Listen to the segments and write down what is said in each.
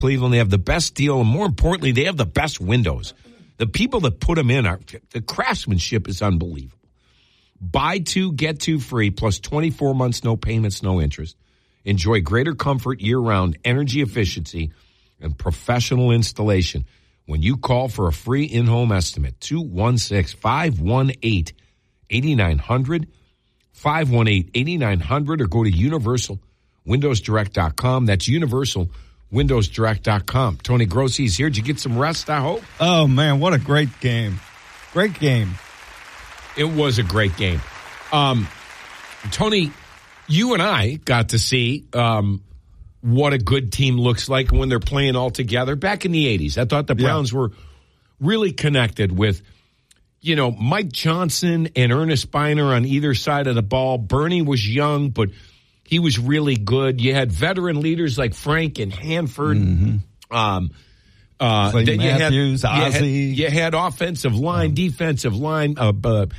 Cleveland. They have the best deal, and more importantly, they have the best windows. The people that put them in, the craftsmanship is unbelievable. Buy 2, get 2 free, plus 24 months, no payments, no interest. Enjoy greater comfort year-round, energy efficiency, and professional installation when you call for a free in-home estimate. 216-518-8900, 518-8900, or go to universalwindowsdirect.com. That's universalwindowsdirect.com. Tony Grossi's here. Did you get some rest, I hope? Oh, man, what a great game. Great game. It was a great game. Tony, you and I got to see what a good team looks like when they're playing all together. Back in the 80s, I thought the Browns were really connected with, Mike Johnson and Ernest Biner on either side of the ball. Bernie was young, but he was really good. You had veteran leaders like Frank and Hanford. Mm-hmm. Then Matthews, Ozzie. You had offensive line, defensive line, Bubba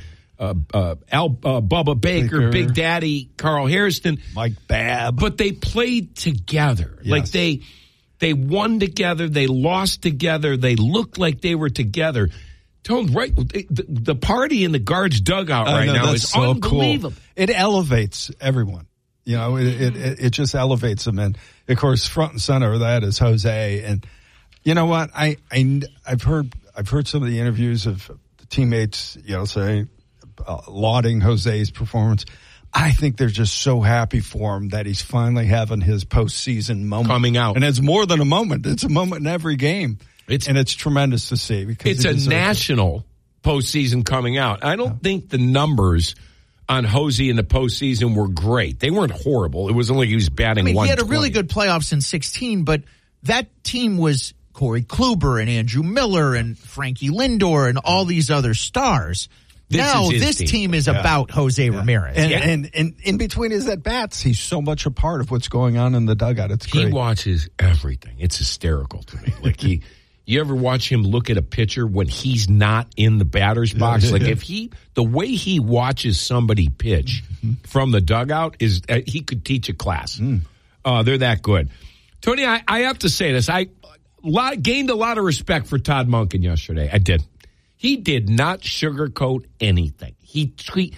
Baker, Big Daddy, Carl Hairston, Mike Babb. But they played together. Yes. Like they won together, they lost together, they looked like they were together. Tone, right? The party in the guards' dugout now is so unbelievable. Cool. It elevates everyone. It just elevates them. And of course, front and center of that is Jose. And you know what? I've heard some of the interviews of the teammates, say lauding Jose's performance. I think they're just so happy for him that he's finally having his postseason moment coming out. And it's more than a moment; it's a moment in every game. It's tremendous to see because it's a national postseason coming out. I don't think the numbers on Jose in the postseason were great. They weren't horrible. It wasn't like he was batting 120. He had a really good playoffs in 2016, but that team was Corey Kluber and Andrew Miller and Frankie Lindor and all these other stars. This team is about Jose Ramirez. And in between his at-bats, he's so much a part of what's going on in the dugout. It's great. He watches everything. It's hysterical to me. Like you ever watch him look at a pitcher when he's not in the batter's box? Like the way he watches somebody pitch from the dugout is he could teach a class. They're that good. Tony, I have to say this. I gained a lot of respect for Todd Monken yesterday. I did. He did not sugarcoat anything. He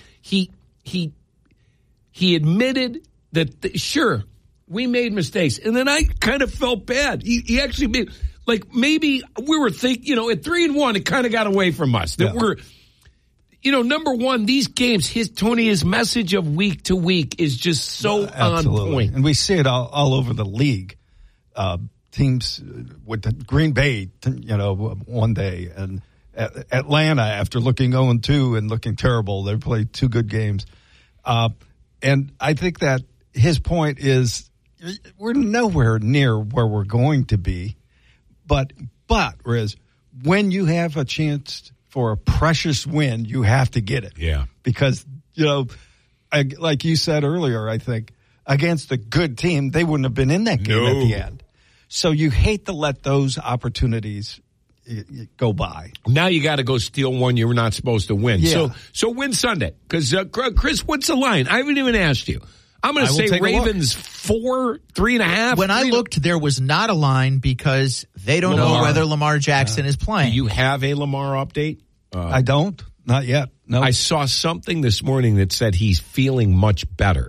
admitted that sure, we made mistakes, and then I kind of felt bad. He actually made. Like maybe we were thinking, at 3-1, it kind of got away from us. That we're, number one, these games, his message of week to week is just so on point. And we see it all over the league. Teams with the Green Bay, one day, and Atlanta, after looking 0-2 and looking terrible, they played 2 good games. And I think that his point is we're nowhere near where we're going to be. But Riz, when you have a chance for a precious win, you have to get it. Yeah. Because, like you said earlier, I think, against a good team, they wouldn't have been in that game at the end. So you hate to let those opportunities go by. Now you got to go steal one you were not supposed to win. Yeah. So win Sunday. Because, Chris, what's the line? I haven't even asked you. I'm going to say Ravens 4, 3.5. When I looked, there was not a line because they don't know whether Lamar Jackson is playing. Do you have a Lamar update? I don't. Not yet. No. I saw something this morning that said he's feeling much better.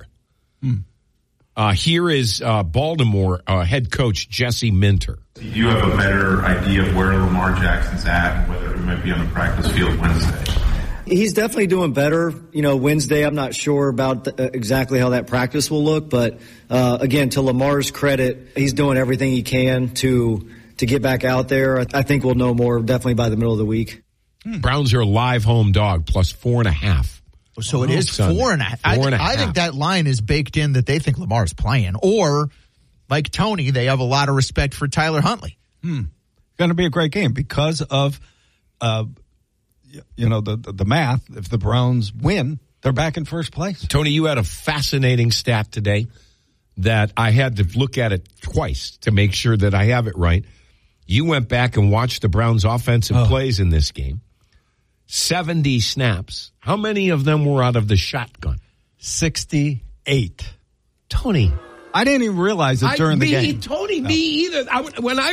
Here is Baltimore head coach Jesse Minter. Do you have a better idea of where Lamar Jackson's at and whether he might be on the practice field Wednesday? He's definitely doing better. Wednesday, I'm not sure about exactly how that practice will look. But, again, to Lamar's credit, he's doing everything he can to get back out there. I think we'll know more definitely by the middle of the week. Browns are a live home dog plus 4.5. So it is 4.5. I think that line is baked in that they think Lamar's playing. Or, like Tony, they have a lot of respect for Tyler Huntley. Going to be a great game because of the math. If the Browns win, they're back in first place. Tony, you had a fascinating stat today that I had to look at it twice to make sure that I have it right. You went back and watched the Browns' offensive plays in this game. 70 snaps. How many of them were out of the shotgun? 68. Tony. I didn't even realize it during the game. Tony, me either. When I